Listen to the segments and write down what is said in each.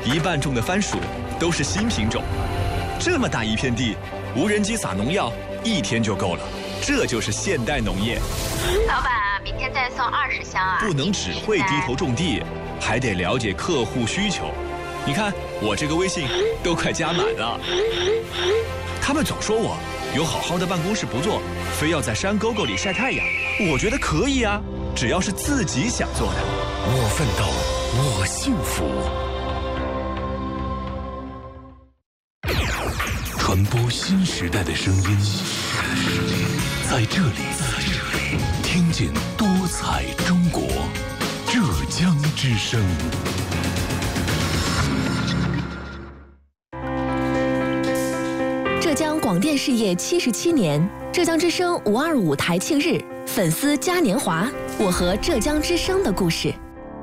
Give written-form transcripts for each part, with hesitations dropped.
1半种的番薯都是新品种。这么大一片地，无人机撒农药1天就够了，这就是现代农业。 老板，明天再送20箱啊！ 不能只会低头种地，还得了解客户需求。你看我这个微信都快加满了。他们总说我有好好的办公室不做，非要在山沟沟里晒太阳。我觉得可以啊，只要是自己想做的。 我奋斗，我幸福。传播新时代的声音，在这里，听见多彩中国，浙江之声。 浙江广电事业77年，浙江之声525台庆日，粉丝嘉年华，我和浙江之声的故事。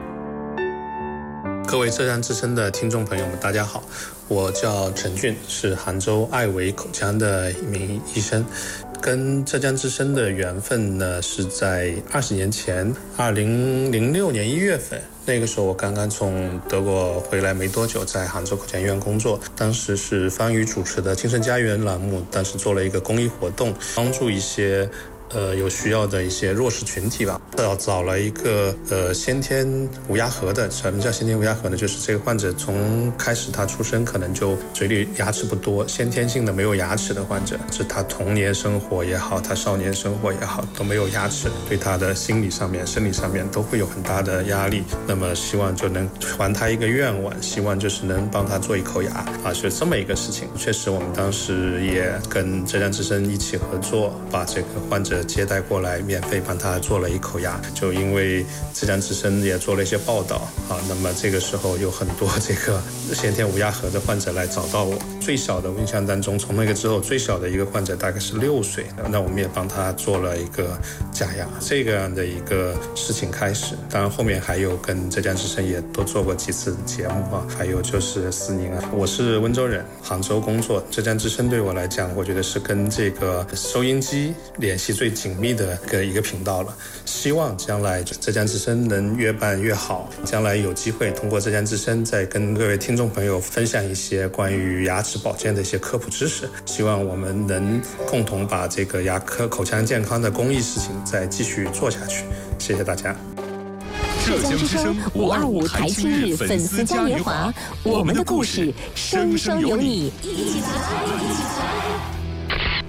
各位浙江之声的听众朋友们，大家好，我叫陈俊，是杭州爱维口腔的一名医生。跟浙江之声的缘分呢，是在20年前，2006年1月份。那个时候我刚刚从德国回来没多久，在杭州口腔医院工作。当时是方宇主持的精神家园栏目，当时做了一个公益活动，帮助一些有需要的一些弱势群体吧。找了一个先天无牙颌的。什么叫先天无牙颌呢？就是这个患者从开始他出生可能就嘴里牙齿不多，先天性的没有牙齿的患者，是他童年生活也好，他少年生活也好，都没有牙齿，对他的心理上面、生理上面都会有很大的压力。那么希望就能还他一个愿望，希望就是能帮他做一口牙啊，是这么一个事情。确实我们当时也跟浙江之声一起合作，把这个患者接待过来，免费帮他做了一口牙。就因为浙江之声也做了一些报道啊，那么这个时候有很多这个先天无牙颌的患者来找到我。最小的我印象当中，从那个之后最小的一个患者大概是6岁，那我们也帮他做了一个假牙，这个样的一个事情开始。当然后面还有跟浙江之声也都做过几次节目啊，还有就是思宁啊。我是温州人，杭州工作，浙江之声对我来讲，我觉得是跟这个收音机联系最紧密的一个频道了。希望将来浙江之声能越办越好，将来有机会通过浙江之声再跟各位听众朋友分享一些关于牙齿保健的一些科普知识，希望我们能共同把这个牙科口腔健康的公益事情再继续做下去。谢谢大家。 浙江之声525台庆日粉丝嘉年华，我们的故事生生有你，一起来，一起来。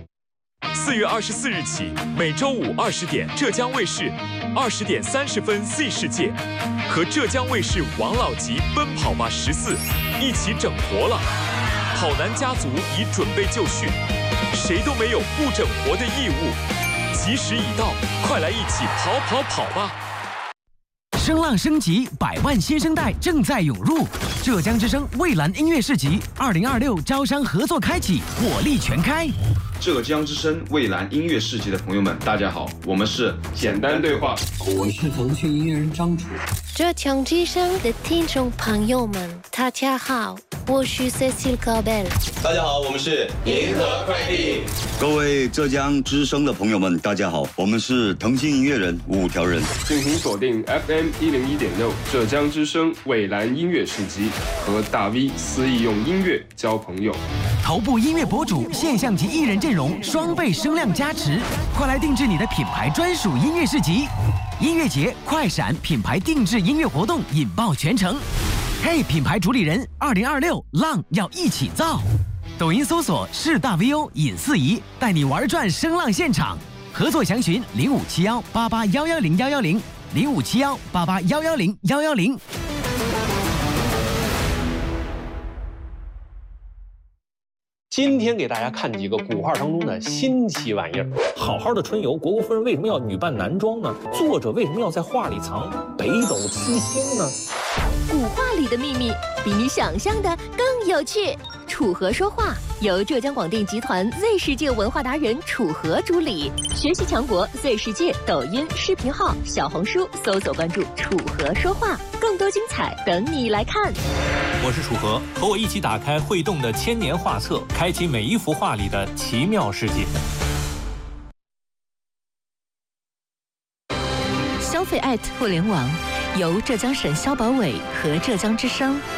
4月24日起，每周五20点，浙江卫视20点30分 Z 世界和浙江卫视王老吉奔跑吧14一起整活了。跑男家族已准备就绪，谁都没有不整活的义务。吉时已到，快来一起跑吧！ 声浪升级，100万新生代正在涌入。浙江之声蔚蓝音乐市集2026招商合作开启，火力全开。 浙江之声蔚蓝音乐市集的朋友们，大家好，我们是简单对话， 我是腾讯音乐人张楚。 浙江之声的听众朋友们，大家好，我是 Cecil Cabel。 大家好，我们是银河快递。 各位浙江之声的朋友们，大家好，我们是腾讯音乐人5条人。 敬请锁定 FM 101.6浙江之声蔚蓝音乐市集，和大 V 肆意用音乐交朋友。 头部音乐博主、现象级艺人阵容双倍声量加持，快来定制你的品牌专属音乐市集。音乐节快闪品牌定制音乐活动引爆全城。嘿，品牌主理人，2026浪要一起造。抖音搜索是大 VO 尹四仪，带你玩转声浪现场。合作详询0571881101057188110110。 今天给大家看几个古画当中的新奇玩意儿。好好的春游，虢国夫人为什么要女扮男装呢？作者为什么要在画里藏北斗七星呢？ 古画里的秘密比你想象的更有趣。楚河说话由浙江广电集团 Z 世界文化达人楚河主理，学习强国 Z 世界抖音视频号、小红书搜索关注楚河说话，更多精彩等你来看。 我是楚河，和我一起打开会动的千年画册，开启每一幅画里的奇妙世界。 消费互联网由浙江省消保委和浙江之声